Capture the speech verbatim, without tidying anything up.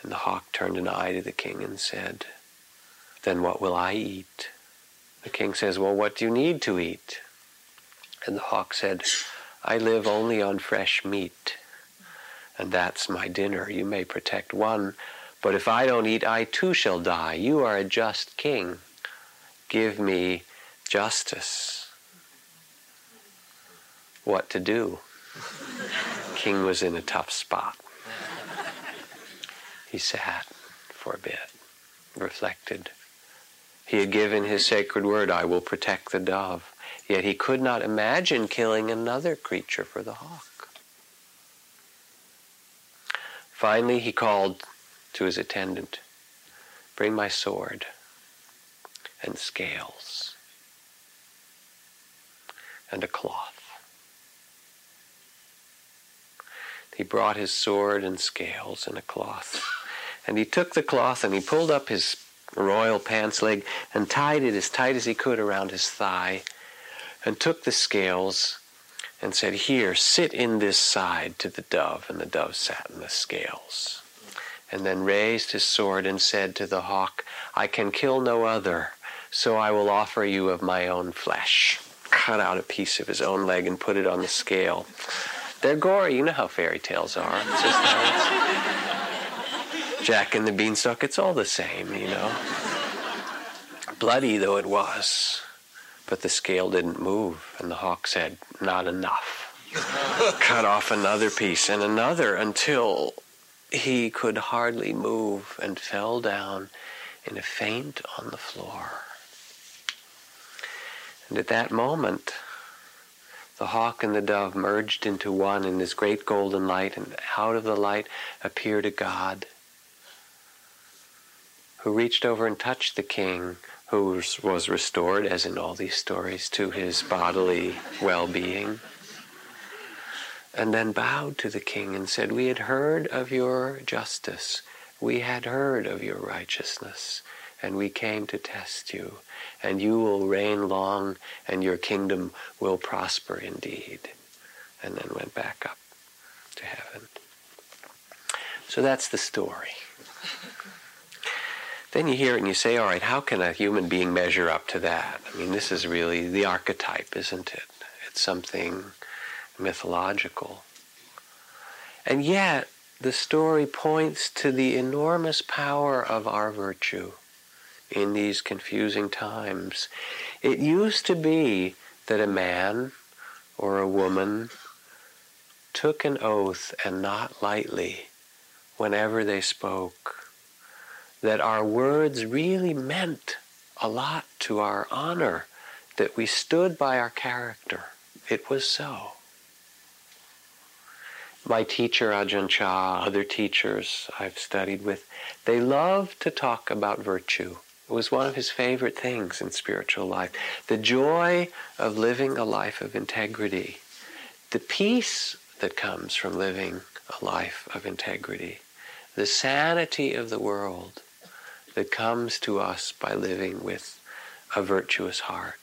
And the hawk turned an eye to the king and said, "Then what will I eat?" The king says, "Well, what do you need to eat?" And the hawk said, "I live only on fresh meat, and that's my dinner. You may protect one, but if I don't eat, I too shall die. You are a just king. Give me justice." What to do? King was in a tough spot. He sat for a bit, reflected. He had given his sacred word, "I will protect the dove." Yet he could not imagine killing another creature for the hawk. Finally, he called to his attendant, "Bring my sword and scales and a cloth." He brought his sword and scales and a cloth. And he took the cloth and he pulled up his royal pants leg and tied it as tight as he could around his thigh, and took the scales and said, "Here, sit in this side to the dove." And the dove sat in the scales. And then raised his sword and said to the hawk, "I can kill no other, so I will offer you of my own flesh." Cut out a piece of his own leg and put it on the scale. They're gory. You know how fairy tales are. It's just how Jack and the Beanstalk, it's all the same, you know. Bloody though it was, but the scale didn't move, and the hawk said, "Not enough." Cut off another piece and another until he could hardly move and fell down in a faint on the floor. And at that moment, the hawk and the dove merged into one in this great golden light, and out of the light appeared a god who reached over and touched the king, who was restored, as in all these stories, to his bodily well-being, and then bowed to the king and said, "We had heard of your justice, we had heard of your righteousness, and we came to test you, and you will reign long, and your kingdom will prosper indeed," and then went back up to heaven. So that's the story. Then you hear it and you say, all right, how can a human being measure up to that? I mean, this is really the archetype, isn't it? It's something mythological. And yet, the story points to the enormous power of our virtue in these confusing times. It used to be that a man or a woman took an oath, and not lightly, whenever they spoke, that our words really meant a lot to our honor, that we stood by our character. It was so. My teacher, Ajahn Chah, other teachers I've studied with, they loved to talk about virtue. It was one of his favorite things in spiritual life. The joy of living a life of integrity. The peace that comes from living a life of integrity. The sanity of the world that comes to us by living with a virtuous heart.